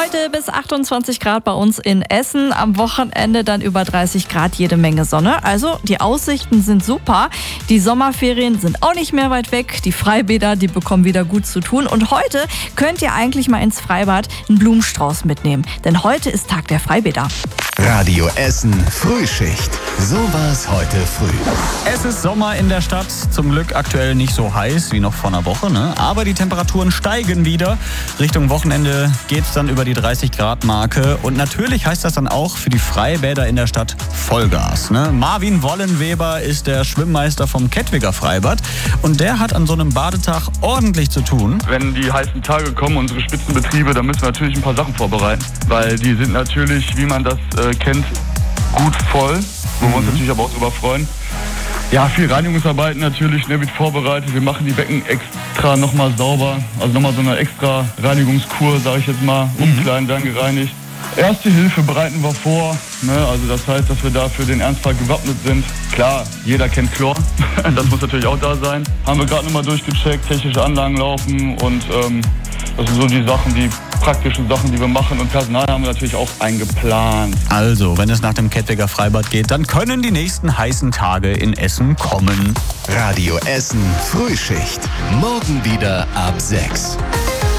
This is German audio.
Heute bis 28 Grad bei uns in Essen, am Wochenende dann über 30 Grad, jede Menge Sonne. Also die Aussichten sind super. Die Sommerferien sind auch nicht mehr weit weg. Die Freibäder, die bekommen wieder gut zu tun. Und heute könnt ihr eigentlich mal ins Freibad einen Blumenstrauß mitnehmen. Denn heute ist Tag der Freibäder. Radio Essen Frühschicht. So war's heute früh. Es ist Sommer in der Stadt. Zum Glück aktuell nicht so heiß wie noch vor einer Woche, ne? Aber die Temperaturen steigen wieder. Richtung Wochenende geht's dann über die 30 Grad Marke. Und natürlich heißt das dann auch für die Freibäder in der Stadt Vollgas, ne? Marvin Wollenweber ist der Schwimmmeister vom Kettwiger Freibad. Und der hat an so einem Badetag ordentlich zu tun. Wenn die heißen Tage kommen, unsere Spitzenbetriebe, dann müssen wir natürlich ein paar Sachen vorbereiten. Weil die sind natürlich, wie man das kennt, gut voll, wo wir uns natürlich aber auch drüber freuen. Ja, viel Reinigungsarbeiten natürlich, ne, wird vorbereitet. Wir machen die Becken extra nochmal sauber, also nochmal so eine extra Reinigungskur, sage ich jetzt mal, umkleiden, dann gereinigt. Erste Hilfe bereiten wir vor, ne, also das heißt, dass wir da für den Ernstfall gewappnet sind. Klar, jeder kennt Chlor, das muss natürlich auch da sein. Haben wir gerade nochmal durchgecheckt, technische Anlagen laufen und das sind so die Sachen, die praktischen Sachen, die wir machen, und Personal haben wir natürlich auch eingeplant. Also, wenn es nach dem Kettwiger Freibad geht, dann können die nächsten heißen Tage in Essen kommen. Radio Essen Frühschicht. Morgen wieder ab 6.